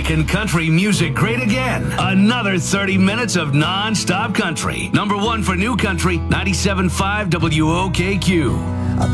making country music great again. Another 30 minutes of non-stop country. Number one for new country, 97.5 WOKQ.